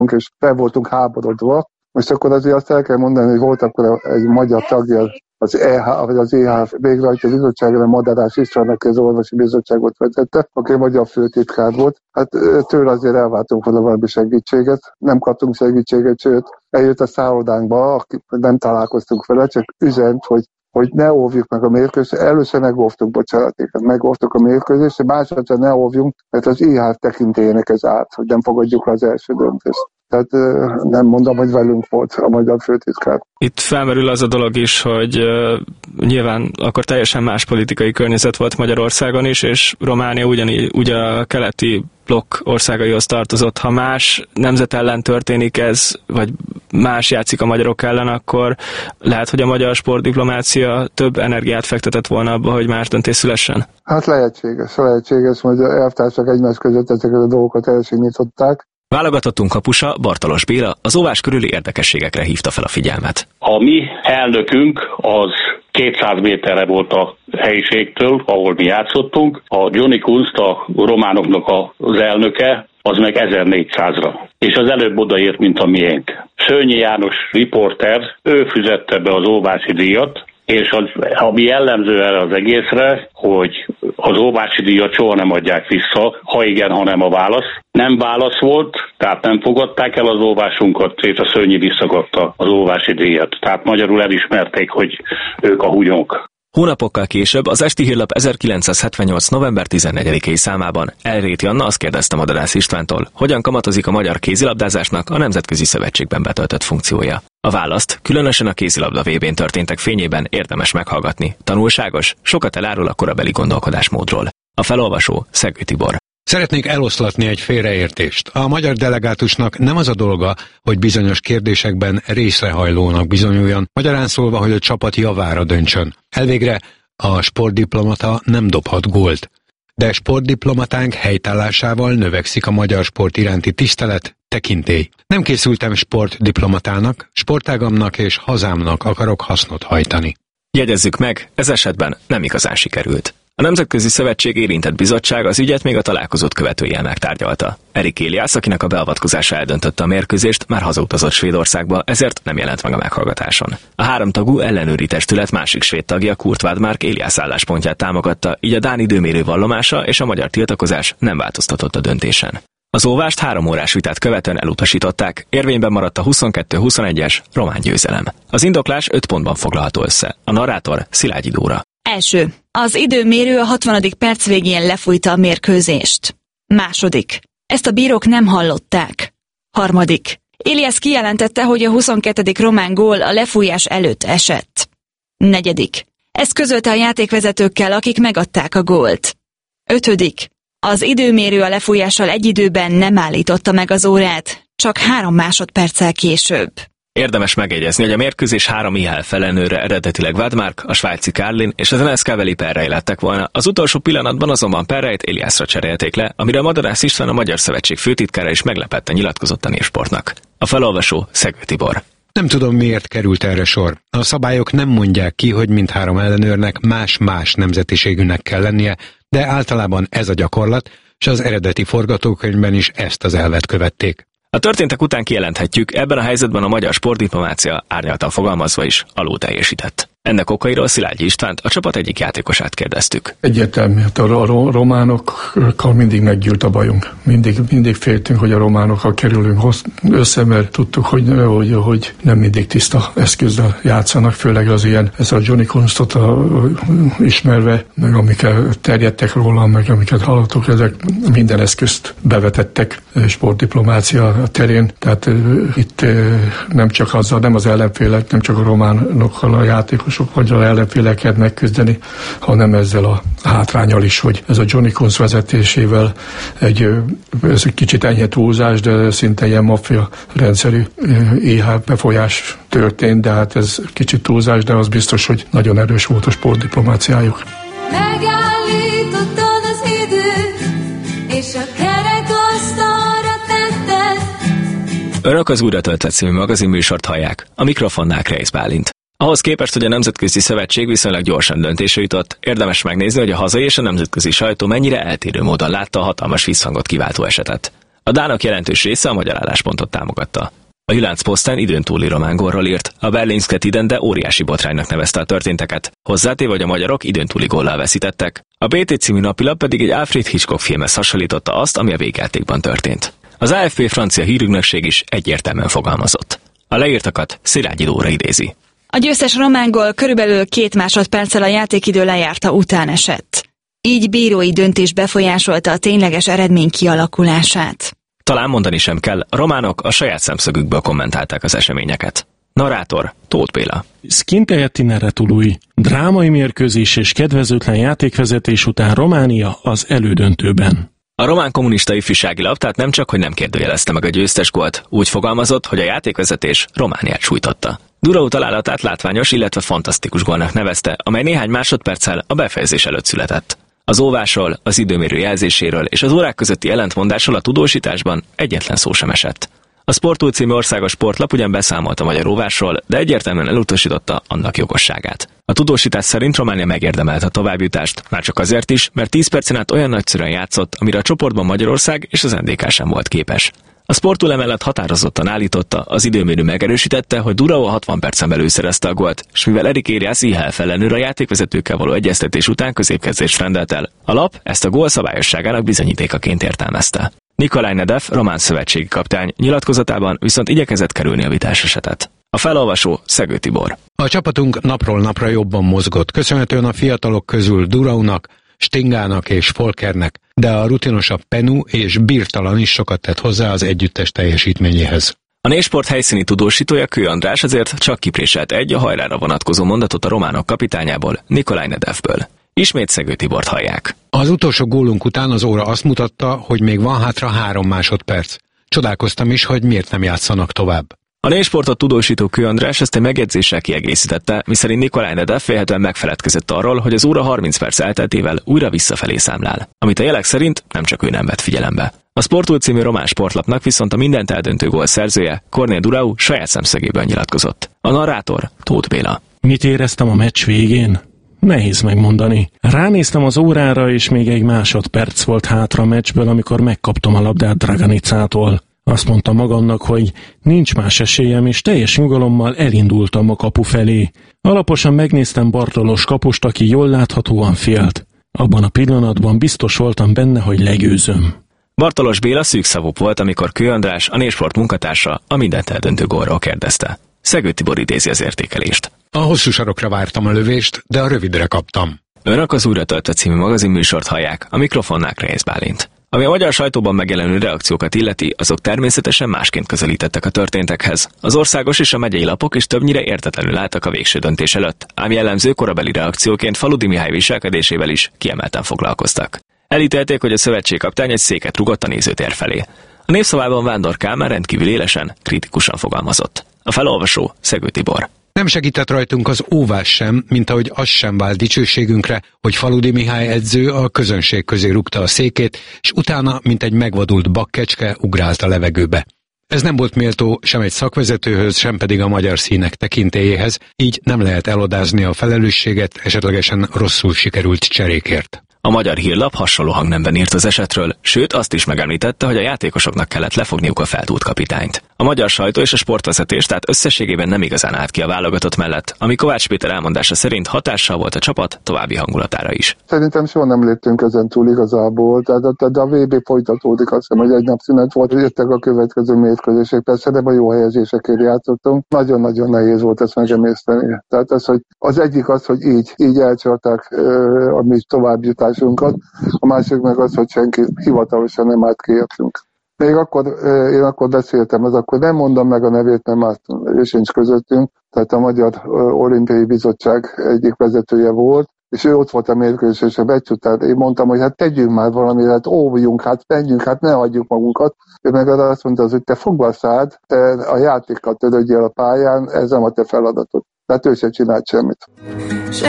és fel voltunk háborodva. Most akkor azért azt el kell mondani, hogy volt akkor egy magyar tagja az EHF végrehajtó bizottságra, Madarás Istvánnak az orvosi bizottságot vezette, aki magyar főtitkár volt. Hát tőle azért elváltunk volna valami segítséget, nem kaptunk segítséget, sőt eljött a szállodánkba, nem találkoztunk vele, csak üzent, hogy ne óvjuk meg a mérkőzést. Először megóvtuk, megóvtuk a mérkőzést, másodszor ne óvjunk, mert az IHF tekintélyének ez árt, hogy nem fogadjuk az első döntést. Tehát nem mondom, hogy velünk volt a magyar főtitkár. Itt felmerül az a dolog is, hogy nyilván akkor teljesen más politikai környezet volt Magyarországon is, és Románia ugyanígy a keleti blokk országaihoz tartozott. Ha más nemzet ellen történik ez, vagy más játszik a magyarok ellen, akkor lehet, hogy a magyar sportdiplomácia több energiát fektetett volna abba, hogy más döntés szülessen? Hát lehetséges, hogy a elvtársak egymás között ezeket a dolgokat elsinyították. Válogatottunk kapusa, Bartalos Béla az óvás körüli érdekességekre hívta fel a figyelmet. A mi elnökünk az 200 méterre volt a helyiségtől, ahol mi játszottunk. A Johnny Kunst, a románoknak az elnöke, az meg 1400-ra. És az előbb odaért, mint a miénk. Szőnyi János riporter, ő fizette be az óvási díjat, és ami jellemző erre az egészre, hogy az óvási díjat soha nem adják vissza, ha igen, ha nem a válasz. Nem válasz volt, tehát nem fogadták el az óvásunkat, és a Szőnyi visszakapta az óvási díjat. Tehát magyarul elismerték, hogy ők a húgyonk. Hónapokkal később az Esti Hírlap 1978. november 14-i számában Elréti Anna azt kérdezte Madarász Istvántól, hogyan kamatozik a magyar kézilabdázásnak a Nemzetközi Szövetségben betöltött funkciója. A választ, különösen a kézilabda VB-n történtek fényében érdemes meghallgatni. Tanulságos, sokat elárul a korabeli gondolkodásmódról. A felolvasó Szegő Tibor. Szeretnék eloszlatni egy félreértést. A magyar delegátusnak nem az a dolga, hogy bizonyos kérdésekben részrehajlónak bizonyuljon, magyarán szólva, hogy a csapat javára döntsön. Elvégre a sportdiplomata nem dobhat gólt. De sportdiplomatánk helytállásával növekszik a magyar sport iránti tisztelet, tekintély. Nem készültem sportdiplomatának, sportágamnak és hazámnak akarok hasznot hajtani. Jegyezzük meg, ez esetben nem igazán sikerült. A Nemzetközi Szövetség érintett bizottság az ügyet még a találkozót követőjel megtárgyalta. Erik Éliász, akinek a beavatkozása eldöntötte a mérkőzést, már hazautazott Svédországba, ezért nem jelent meg a meghallgatáson. A háromtagú ellenőri testület másik svéd tagja, Kurt Wadmark Éliász álláspontját támogatta, így a dán időmérő vallomása és a magyar tiltakozás nem változtatott a döntésen. Az óvást 3 órás vitát követően elutasították, érvényben maradt a 22-21-es román győzelem. Az indoklás 5 pontban foglalható össze. A narrátor Szilágyi Dóra. Első. Az időmérő a 60. perc végén lefújta a mérkőzést. Második. Ezt a bírók nem hallották. Harmadik. Éliász kijelentette, hogy a 22. román gól a lefújás előtt esett. Negyedik. Ezt közölte a játékvezetőkkel, akik megadták a gólt. Ötödik. Az időmérő a lefújással egy időben nem állította meg az órát, csak 3 másodperccel később. Érdemes megjegyezni, hogy a mérkőzés 3 IHF ellenőre eredetileg Wadmark, a svájci Karlin és az NSK-beli Perrej lettek volna. Az utolsó pillanatban azonban Perrejt Éliászra cserélték le, amire a Madarász István, a Magyar Szövetség főtitkára is meglepetten nyilatkozott a Népsportnak. A felolvasó Szegő Tibor. Nem tudom, miért került erre sor. A szabályok nem mondják ki, hogy mindhárom ellenőrnek más-más nemzetiségűnek kell lennie, de általában ez a gyakorlat, és az eredeti forgatókönyvben is ezt az elvet követték. A történtek után kijelenthetjük, ebben a helyzetben a magyar sportdiplomácia árnyaltan fogalmazva is alul teljesített. Ennek okairól Szilágyi Istvánt, a csapat egyik játékosát kérdeztük. Egyértelmű, a románokkal mindig meggyűlt a bajunk. Mindig féltünk, hogy a románokkal kerülünk össze, mert tudtuk, hogy nem mindig tiszta eszközzel játszanak, főleg az ilyen, ez a Johnny Kunstot ismerve, meg amiket terjedtek róla, meg amiket hallottuk, ezek minden eszközt bevetettek sportdiplomácia terén. Tehát itt nem csak azzal, nem az ellenfélek, nem csak a románokkal a játékosok, vagy az ellenféleket megküzdeni, hanem ezzel a hátrányal is, hogy ez a Johnny Kunst vezetésével ez egy kicsit enyhe túlzás, de szinte ilyen maffia rendszerű befolyás történt, de hát ez kicsit túlzás, de az biztos, hogy nagyon erős volt a sportdiplomáciájuk. Megállítottad az időt, és a kerekasztalra tetted. Önök az Újra töltött című magazinműsort hallják, a mikrofonnál Kreisz Bálint. Ahhoz képest, hogy a Nemzetközi Szövetség viszonylag gyorsan döntésre jutott, érdemes megnézni, hogy a hazai és a nemzetközi sajtó mennyire eltérő módon látta a hatalmas visszhangot kiváltó esetet. A dánok jelentős része a magyar álláspontot támogatta. A Jyllands-Posten időn túli román gólról írt, a Berlingske Tidende óriási botránynak nevezte a történteket, hozzátéve, hogy a magyarok időn túli góllal veszítettek. A BT című napilap pedig egy Alfred Hitchcock filmhez hasonlította azt, ami a végjátékban történt. Az AFP francia hírügynökség is egyértelműen fogalmazott. A leírtakat Szilágyi Dóra idézi. A győztes román gól körülbelül 2 másodperccel a játékidő lejárta után esett. Így bírói döntés befolyásolta a tényleges eredmény kialakulását. Talán mondani sem kell, a románok a saját szemszögükből kommentálták az eseményeket. Narrátor Tóth Béla. Skintejettinere tului. Drámai mérkőzés és kedvezőtlen játékvezetés után Románia az elődöntőben. A román kommunista ifjúsági lap tehát nem csak, hogy nem kérdőjelezte meg a győztes gólt, úgy fogalmazott, hogy a játékvezetés Romániát sújtotta. Durau találatát látványos, illetve fantasztikus gólnak nevezte, amely néhány másodperccel a befejezés előtt született. Az óvásról, az időmérő jelzéséről és az órák közötti ellentmondásról a tudósításban egyetlen szó sem esett. A Sportul című országos sportlap ugyan beszámolt a magyar óvásról, de egyértelműen elutasította annak jogosságát. A tudósítás szerint Románia megérdemelte a továbbjutást, már csak azért is, mert 10 percen át olyan nagyszerűen játszott, amire a csoportban Magyarország és az NDK sem volt képes. A Sportul emellett határozottan állította, az időmérő megerősítette, hogy Durau a 60 percen belül szerezte a gólt, és mivel Erik Eliász IHF ellenőr a játékvezetőkkel való egyeztetés után középkezdést rendelt el. A lap ezt a gól szabályosságának bizonyítékaként értelmezte. Nikolaj Nedev, román szövetségi kapitány nyilatkozatában viszont igyekezett kerülni a vitás esetet. A felolvasó Szegő Tibor. A csapatunk napról napra jobban mozgott, köszönhetően a fiatalok közül Duraunak, Stingának és Folkernek, de a rutinosabb Penu és Birtalan is sokat tett hozzá az együttes teljesítményéhez. A Nésport helyszíni tudósítója Kő András azért csak kipréselt egy a hajrára vonatkozó mondatot a románok kapitányából, Nikolaj Nedevből. Ismét Szegő Tibort hallják. Az utolsó gólunk után az óra azt mutatta, hogy még van hátra 3 másodperc. Csodálkoztam is, hogy miért nem játszanak tovább. A Nésportot tudósító Kő András ezt egy megjegyzéssel kiegészítette, miszerint Nikolaj Nedev félhetően megfeledkezett arról, hogy az óra 30 perc elteltével újra visszafelé számlál, amit a jelek szerint nem csak ő nem vett figyelembe. A Sportul című román sportlapnak viszont a mindent eldöntő gól szerzője, Kornél Durau saját szemszögéből nyilatkozott. A narrátor Tóth Béla. Mit éreztem a meccs végén? Nehéz megmondani. Ránéztem az órára, és még 1 másodperc volt hátra a meccsből, amikor megkaptam a labdát Draganicától. Azt mondtam magamnak, hogy nincs más esélyem, és teljes nyugalommal elindultam a kapu felé. Alaposan megnéztem Bartolos kapust, aki jól láthatóan félt. Abban a pillanatban biztos voltam benne, hogy legyőzöm. Bartolos Béla szűkszavúbb volt, amikor Kő András, a Nésport munkatársa a mindent eldöntő gólról kérdezte. Szegő Tibor idézi az értékelést. A hosszú sarokra vártam a lövést, de a rövidre kaptam. Önök az Újra töltött című magazinműsort hallják, a mikrofonnál Krész Bálint. Ami a magyar sajtóban megjelenő reakciókat illeti, azok természetesen másként közelítettek a történtekhez. Az országos és a megyei lapok is többnyire értetlenül álltak a végső döntés előtt, ám jellemző korabeli reakcióként Faludi Mihály viselkedésével is kiemelten foglalkoztak. Elítélték, hogy a szövetségkapitány egy széket rugott a nézőtér felé. A Népszavában Vándor Kálmán rendkívül élesen, kritikusan fogalmazott. A felolvasó Szegő Tibor. Nem segített rajtunk az óvás sem, mint ahogy az sem vált dicsőségünkre, hogy Faludi Mihály edző a közönség közé rúgta a székét, és utána, mint egy megvadult bakkecske, ugrált a levegőbe. Ez nem volt méltó sem egy szakvezetőhöz, sem pedig a magyar színek tekintélyéhez, így nem lehet elodázni a felelősséget esetlegesen rosszul sikerült cserékért. A Magyar Hírlap hasonló hangnemben írt az esetről, sőt azt is megemlítette, hogy a játékosoknak kellett lefogniuk a feltúlt kapitányt. A magyar sajtó és a sportvezetés tehát összességében nem igazán állt ki a válogatott mellett, ami Kovács Péter elmondása szerint hatással volt a csapat további hangulatára is. Szerintem soha nem léptünk ezen túl igazából, de a VB folytatódik, azt hiszem, hogy egy nap szünet volt, hogy jöttek a következő mérkőzések, persze, de a jó helyezésekért játszottunk. Nagyon-nagyon nehéz volt ezt megemészteni. Tehát az egyik az, hogy így elcsalták a mi továbbjutásunkat, a másik meg az, hogy senki hivatalosan nem állt ki értünk. Még én akkor beszéltem, akkor nem mondom meg a nevét, mert már ő sincs közöttünk, tehát a Magyar Olimpiai Bizottság egyik vezetője volt, és ő ott volt a mérkőzésen meccs után. Én mondtam, hogy hát tegyünk már valamit, hát óvjunk, hát menjünk, hát ne hagyjuk magunkat. Ő meg azt mondta, hogy te fogd a szád, te a játékkal törődjél a pályán, ez nem a te feladatod. Tehát ő sem csinált semmit.